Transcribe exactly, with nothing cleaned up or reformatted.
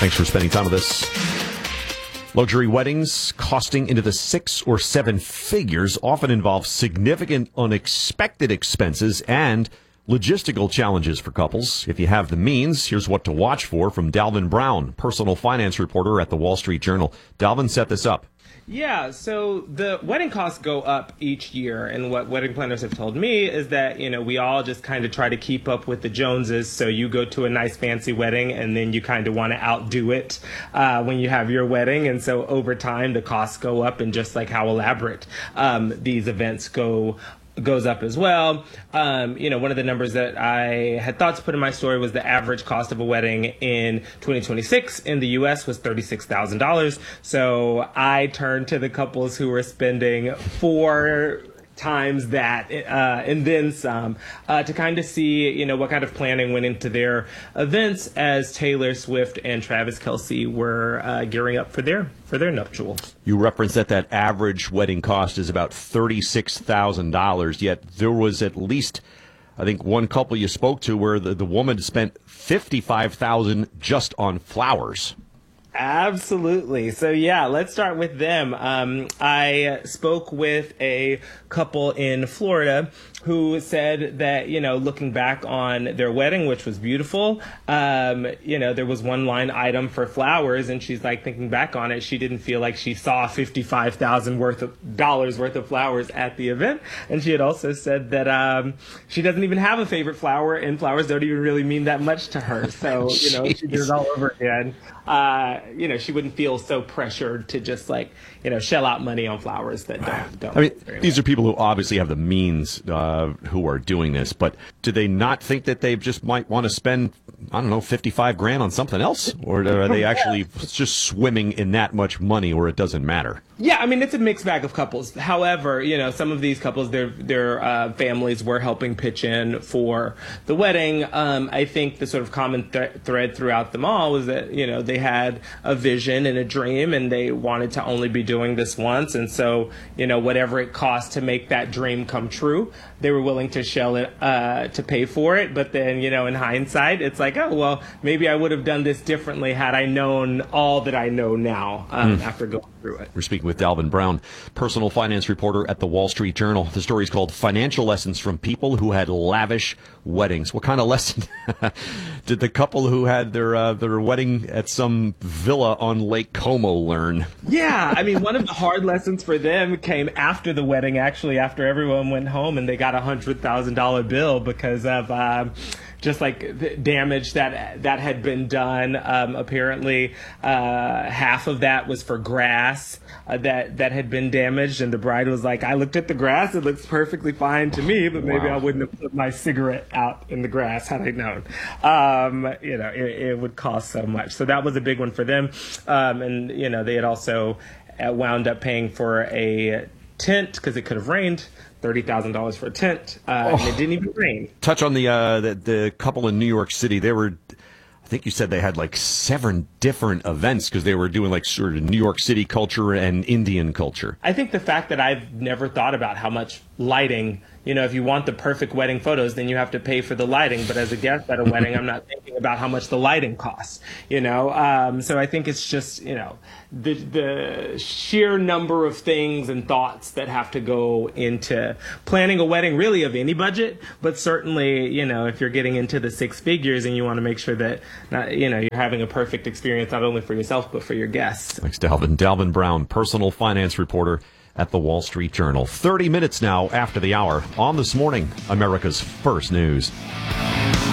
Thanks for spending time with us. Luxury weddings costing into the six or seven figures often involve significant unexpected expenses and logistical challenges for couples. If you have the means, here's what to watch for from Dalvin Brown, personal finance reporter at the Wall Street Journal. Dalvin set this up. Yeah, so the wedding costs go up each year, and what wedding planners have told me is that, you know, we all just kind of try to keep up with the Joneses. So you go to a nice fancy wedding and then you kind of want to outdo it uh, when you have your wedding. And so over time, the costs go up, and just like how elaborate um, these events go goes up as well. Um, you know, one of the numbers that I had thought to put in my story was the average cost of a wedding in twenty twenty-six in the U S was thirty-six thousand dollars. So I turned to the couples who were spending four times that uh, and then some uh, to kind of see, you know, what kind of planning went into their events as Taylor Swift and Travis Kelce were uh, gearing up for their for their nuptials. You referenced that that average wedding cost is about thirty-six thousand dollars, yet there was at least, I think, one couple you spoke to where the, the woman spent fifty-five thousand dollars just on flowers. Absolutely. So, yeah, let's start with them. Um, I spoke with a couple in Florida who said that, you know, looking back on their wedding, which was beautiful, um, you know, there was one line item for flowers, and she's like, thinking back on it, she didn't feel like she saw fifty-five thousand worth of dollars worth of flowers at the event. And she had also said that um, she doesn't even have a favorite flower, and flowers don't even really mean that much to her. So, you know, she did it all over again. Uh, you know, she wouldn't feel so pressured to just like, you know, shell out money on flowers that don't. don't I mean, these well. are people who obviously have the means uh, who are doing this, but do they not think that they just might want to spend, I don't know, fifty-five grand on something else? Or are they actually just swimming in that much money, or it doesn't matter? Yeah, I mean, it's a mixed bag of couples. However, you know, some of these couples, their their uh, families were helping pitch in for the wedding. Um, I think the sort of common th- thread throughout them all was that, you know, they had a vision and a dream, and they wanted to only be doing this once. And so, you know, whatever it cost to make that dream come true, they were willing to shell it, uh, to pay for it. But then, you know, in hindsight, it's like, oh, well, maybe I would have done this differently had I known all that I know now um, mm. after going through it. We're speaking with Dalvin Brown, personal finance reporter at the Wall Street Journal. The story is called Financial Lessons from People Who Had Lavish Weddings. What kind of lesson did the couple who had their uh, their wedding at some villa on Lake Como learn? Yeah, I mean, one of the hard lessons for them came after the wedding, actually, after everyone went home and they got a one hundred thousand dollars bill because of um, just like the damage that that had been done. Um, apparently, uh, half of that was for grass uh, that, that had been damaged. And the bride was like, I looked at the grass, it looks perfectly fine to me, but maybe wow. I wouldn't have put my cigarette out in the grass had I known. Um, you know, it, it would cost so much. So that was a big one for them. Um, and, you know, they had also wound up paying for a tent because it could have rained. thirty thousand dollars for a tent, uh, oh. and it didn't even rain. Touch on the, uh, the the couple in New York City. They were, I think you said they had like seven different events because they were doing like sort of New York City culture and Indian culture. I think the fact that I've never thought about how much lighting, you know, if you want the perfect wedding photos, then you have to pay for the lighting. But as a guest at a wedding, I'm not thinking about how much the lighting costs, you know. Um, so I think it's just, you know, the the sheer number of things and thoughts that have to go into planning a wedding, really of any budget. But certainly, you know, if you're getting into the six figures and you want to make sure that, not, you know, you're having a perfect experience, not only for yourself, but for your guests. Thanks, Dalvin. Dalvin Brown, personal finance reporter at the Wall Street Journal. thirty minutes now after the hour on This Morning, America's First News.